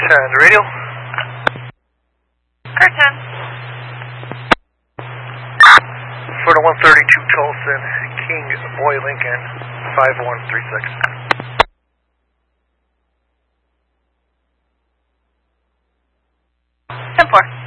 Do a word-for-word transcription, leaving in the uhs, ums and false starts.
ten, radio. Curtain. For the one thirty-two Tolson, King Boy Lincoln, five one three six. ten four.